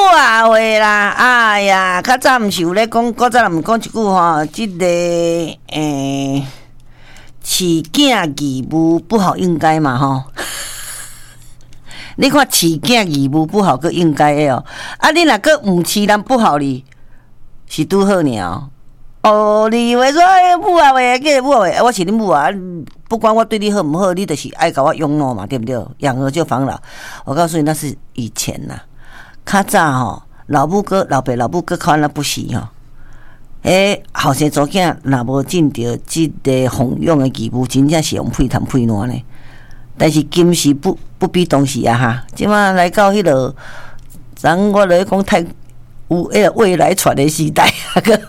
话啦，哎呀，较早毋是有咧讲，较早毋讲一句吼，即个饲囝义务不好应该嘛吼。你看饲囝义务不好，个应该的哦。啊，你若个毋饲人不好哩，是拄好尔哦。哦，你话说母啊话，个母啊话，我是你母啊，不管我对你好唔好，你就是爱甲我拥抱嘛，对不对？养儿就防老。我告诉你，那是以前呐。较早吼，老爸老母搁看那不是吼。后生祖囝若无尽到即个奉养的义务，真正是用屁谈屁烂呢。但是今时不比当时啊哈！即马来到迄落，咱我来讲太有迄个未来传的时代啊个。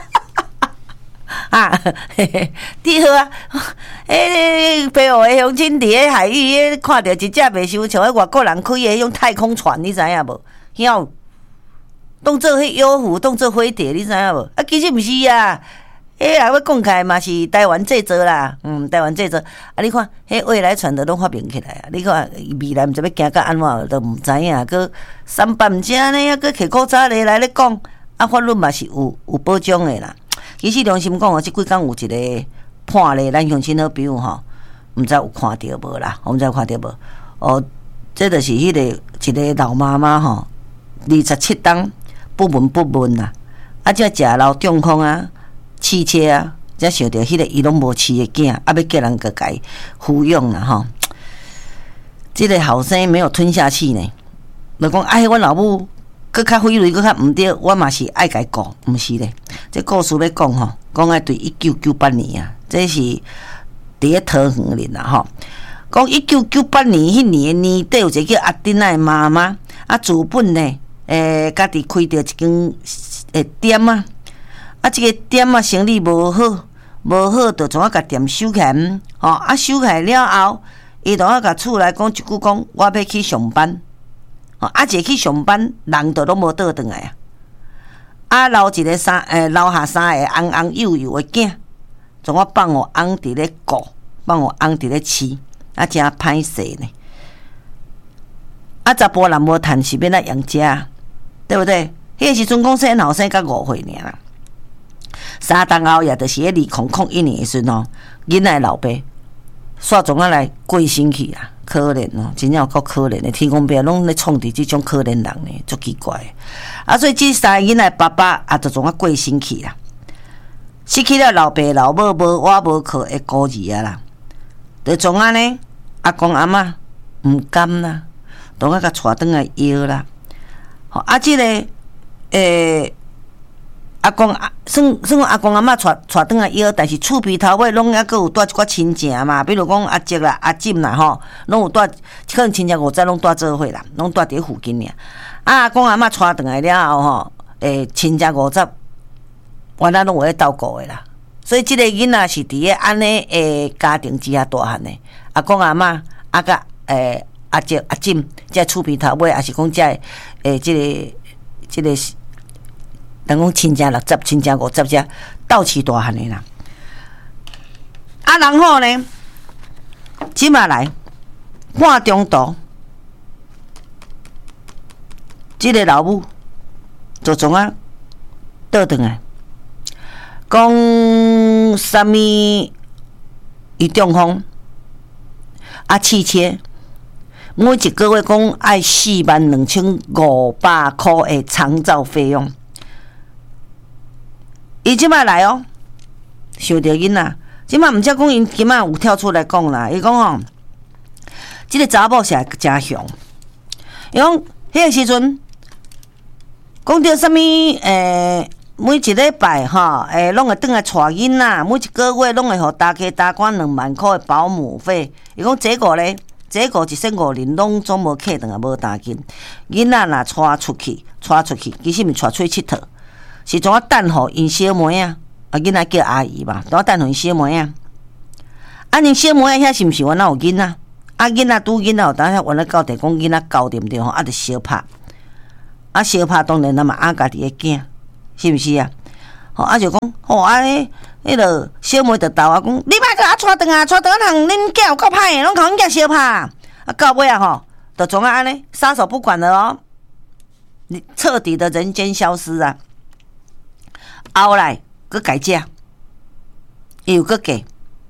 啊，你好啊！背后的乡亲伫咧海域，看到一只袂收像迄外国人开的迄种太空船，你知影无？晓当做迄幽浮，当做飞碟，你知影无？啊，其实毋是啊，要讲起来嘛是台湾制作啦，台湾制作。啊，你看，迄未来传的拢发明起来啊！你看未来毋知要行到安怎，都毋知影。佮三半正呢，佮摕古早咧来咧讲，啊，法律嘛是有保障的啦。其实良心讲哦，即几工有一个判咧，咱乡亲好朋友吼，毋知有看到无啦？我毋知有看到无？哦，这就是迄个一个老妈妈吼，27档不闻不问啦，啊，才食老中风啊，汽车啊，才想到迄个伊拢无饲的囝，啊，要叫人个家抚养啦吼。这个后生没有吞下去呢，就讲哎，阮老母。佮较费瑞，佮较毋对，我嘛是爱家顾，毋是咧。这故事要讲吼，讲爱对1998年啊，这是伫咧桃园咧啦吼。讲1998年迄年年底有一个叫阿丁仔的妈妈，啊，自本呢，家己开着一间店啊，啊，这个店啊生意无好，就怎啊甲店收起来，吼，啊，收起来了后，伊就啊甲厝内讲一句讲，我要去上班。啊，一去上班，人就拢无倒转来啊！啊，留一个留下三个红红幼幼的囝，从我放互翁伫咧顾，放互翁伫咧饲，啊，真歹势呢！啊，查甫人无趁是要来养家，对不对？迄个时阵讲生后生甲5岁尔啦，3档后也就是迄2001年的时阵哦，囡仔老爸煞总啊来过身去啊！可怜哦，真正有够可怜的，天公伯拢咧创伫即种可怜人呢，足奇怪的。啊，所以即3个囡仔爸爸也就总啊过身去啦，失去了老爸老母无我无靠的孤儿啊啦，就总啊呢，阿公阿嬷毋甘啦，总啊甲带转来摇啦。吼，啊，即个阿公算阿公阿嬷带转来摇，但是厝边头尾拢还佫有带一寡亲戚嘛，比如讲阿叔啦、阿婶啦吼，拢有带，可能亲戚50拢带做伙啦，拢带伫附近尔。阿公阿嬷带转来了后吼，亲戚50，原来拢有咧照顾的啦。所以即个囡仔是伫咧安尼家庭之下大汉的，阿公阿嬷啊甲阿叔阿婶，即厝边头尾，也是讲即个。人讲亲戚60，亲戚50只斗饲大汉的啦。啊，然后呢，即马来半中途，即个老母就总啊倒转来，讲啥物伊中风啊，汽车每一个月讲爱42500块的长照费用。伊即摆来哦，想着囡仔，即摆毋则讲因今仔有跳出来讲啦。伊讲吼，即个查某是真凶。伊讲迄个时阵，讲着啥物每一礼拜吼，拢会转来带囡仔，每一个月拢会互大家大管2万块的保姆费。伊讲这个咧，这个150年拢总无客转啊，无大紧。囡仔若带出去，其实毋带出去佚佗。是怎啊等候因小妹啊？啊，囡仔叫阿姨嘛，怎啊等候因小妹啊？啊，因小妹啊，遐是毋是原来有囡仔？啊，囡仔拄囡仔有当下原来交代讲囡仔交对毋对吼？啊，着相拍，啊，相拍当然咱嘛爱家己的囝，是毋是啊？吼，啊就讲，吼啊，迄个小妹着斗啊讲，你莫甲我带转啊，带转啊，通恁囝有够歹诶，拢互阮囝相拍，啊，到尾啊吼，着总啊安尼撒手不管了哦。 彻底的人间消失啊！后来佮改嫁，又佮嫁，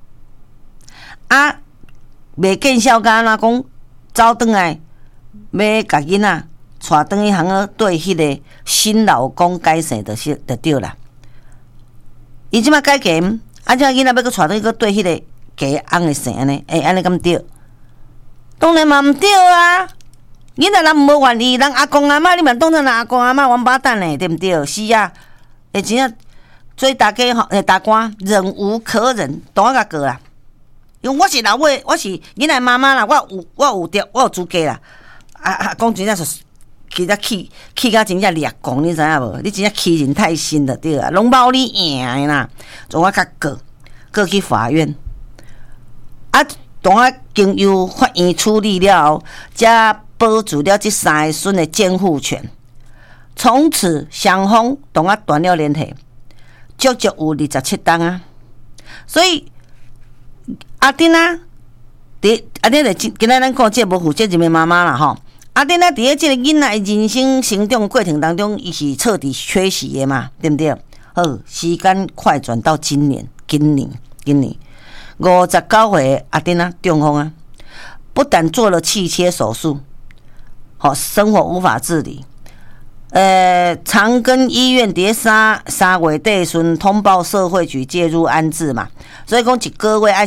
未见效，甲安讲走转来，要甲囡仔带转去行对迄个新老公改姓就对啦。伊即摆改嫁，即仔囡仔要佮带转去对迄个家翁的姓呢？安尼敢对？当然嘛毋对啊！囡仔人无愿意，人阿公阿嬷你嘛当成人阿公阿嬷王八蛋呢，对毋对？是啊，真正所以大家大官忍无可忍，当我甲过啦。因为我是老尾，我是囡仔妈妈啦，我有资格啦。讲真正是，其实气甲真正裂讲，你知影无？你真正欺人太甚了，对啊，拢包你赢的啦，从我甲过去法院，当我经由法院处理了后，才保住了这3个孙的监护权。从此双方同我断了联系，足足有27天啊！所以阿丁啊，阿丁就今仔咱讲这无负责任的妈妈啦吼。阿丁啊，伫咧这个囡仔的人生成长过程当中，伊是彻底缺席的嘛，对不对？好，时间快转到今年59岁阿丁啊，中风啊，不但做了气切手术，好，生活无法自理。长庚医院伫3月底时通报社会局介入安置嘛，所以讲一个月要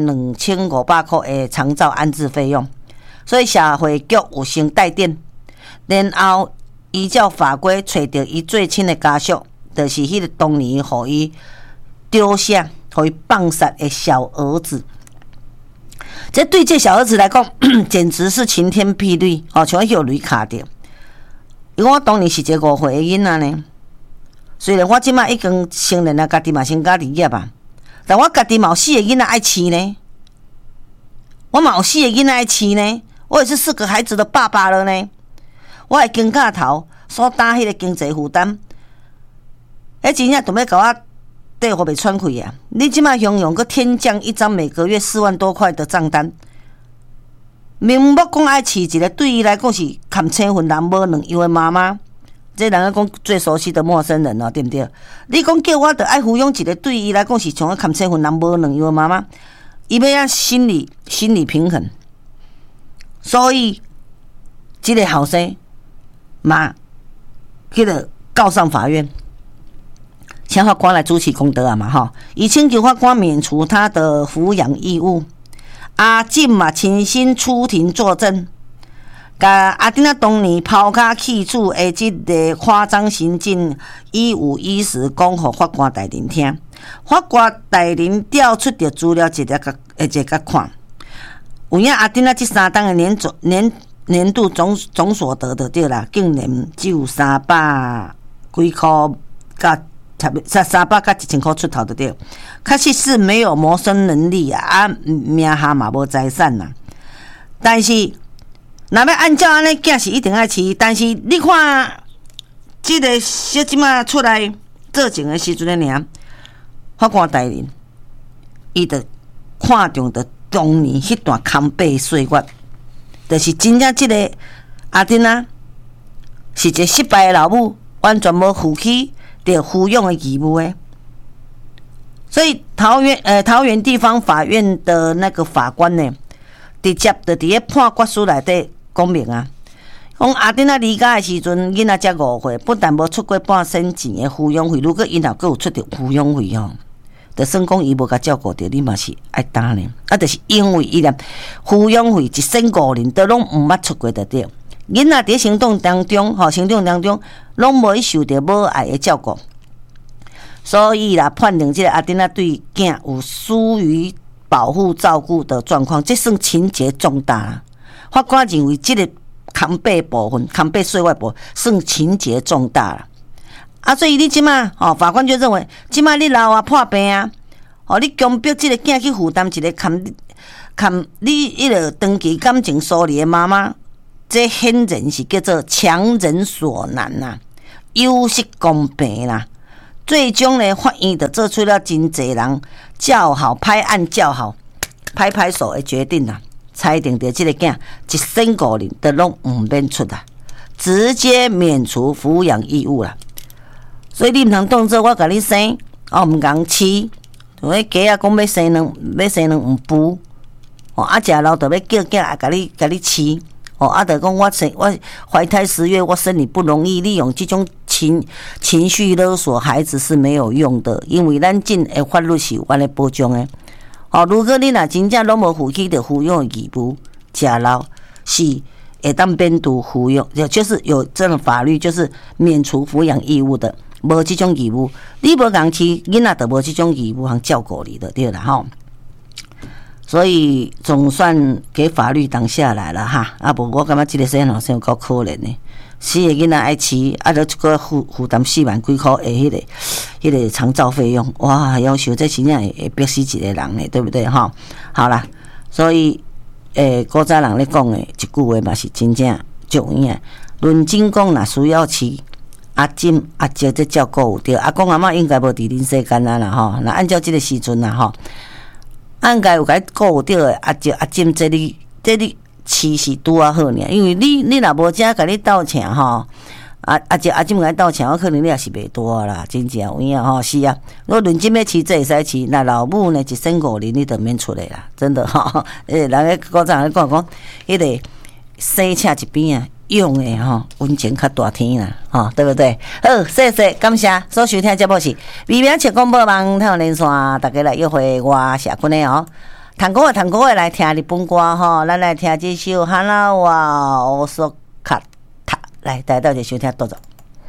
42500块的长照安置费用，所以社会局有先带电，然后依照法规找到伊最亲的家属，就是迄个当年互伊丢下、互伊放杀的小儿子。这对这小儿子来讲，简直是晴天霹雳哦，像有雷卡着。因为我当年是一个5岁的囡仔呢，虽然我即摆已经成年了，家己嘛成家立业啊，但我家己嘛有4个囡仔爱饲呢，我嘛有4个囡仔爱饲呢，我也是4个孩子的爸爸了呢。我的肩胛头所担迄个经济负担，真正都要甲我底互袂喘气啊！你即摆用个天降一张每个月4万多块的账单。明目讲爱饲一个，对伊来讲是含青分蓝无两样的妈妈，这人讲最熟悉的陌生人哦，对不对？你讲叫我得爱抚养一个，对伊来讲是像含青分蓝无两样的妈妈，伊要按心理平衡，所以这个后生嘛，迄个告上法院，请法官来主持公道啊嘛哈，以请求法官免除他的抚养义务。阿进嘛亲身出庭作证，甲阿丁当年抛卡弃厝的即个夸张行径，一五一十讲互法官大人听。法官大人调出的资料一个看，有影阿丁这3档的年度总所得的对啦，竟然只有300几块甲。300到1000块出头的对，确实是没有谋生能力啊，名下嘛无财产呐。但是，若要按照安尼，囝是一定爱饲。但是你看，这个小即马出来做证的时阵的尔，法官大人，伊就看中的当年迄段康背岁月，就是真正这个阿丁啊，是一个失败的老母，完全无负起着抚养的义务诶，所以桃园地方法院的那个法官呢，直接就伫咧判决书内底讲明啊，讲阿丁仔离家的时阵，囡仔才5岁，不但无出过半仙钱的抚养费，如果因后佫有出着抚养费吼，就算讲伊无甲照顾着，你嘛是爱打呢。就是因为伊连抚养费1仙5年都拢毋捌出过着对。囡仔伫成长当中，拢无受到母爱的照顾，所以啦，判定这个阿丁仔对囝有疏于保护照顾的状况，这算情节重大啦。法官认为这个康背部分、康背税外部算情节重大啦。所以你即马法官就认为，即马你老破病啊，你强迫这个囝去负担一个含你迄个长期感情疏离的妈妈。这显然是叫做强人所难呐，有失公平啦。最终呢，法院就做出了真济人叫好拍案叫好、拍手的决定啦，裁定着这个囝1仙5年都拢唔免出啦。 直接免除抚养义务啦。所以你毋通当做我甲你生，毋共饲，迄鸡仔讲要生两毋孵，食老就要叫囝仔甲你饲。就讲我怀胎10月，我生你不容易，利用这种情绪勒索孩子是没有用的，因为咱进的法律是有安尼保障的。如果你若真正拢无负起的抚养义务，食老是会当免除抚养，就是有这种法律，就是免除抚养义务的，无这种义务，你无共饲囡仔，就无这种义务通照顾你的，对啦吼。所以总算给法律挡下来了哈，无我感觉这个小学生有够可怜的，4个囡仔爱饲，就一个负担4万几块的迄个长照费用，哇，要求这真正会逼死一个人呢，对不对哈？好啦，所以古早人咧讲的一句话嘛是真正重要的。论真讲，若需要饲，阿婶阿叔这照顾有对，阿公阿嬷应该无伫恁世间啦吼。若按照这个时阵啦吼。应该有甲你顾着的阿叔阿婶，这你饲是拄啊好尔，因为你若无遮甲你斗请吼，阿叔阿婶甲你斗请，我可能你也是袂多啦，真正有影吼。是啊，我论真要饲，这会使饲，那老母呢1身5厘你就免出来啦，真的吼。人个古早人讲，迄个生请一边啊。用的温情较大天啦，对不对？好，谢谢，感谢所收听节目是微名切广播网太阳连线，大家来约会我社群的弹歌来听日本歌咱来听这首哈拉瓦奥索卡塔，来大家一起收听，多走。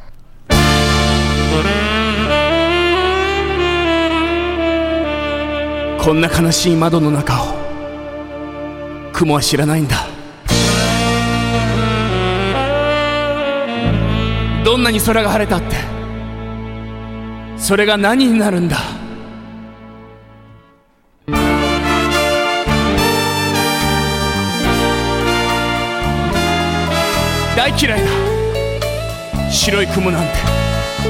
こんな悲しい窓の中を雲は知らないんだ。どんなに空が晴れたってそれが何になるんだ。大嫌いだ白い雲なんて。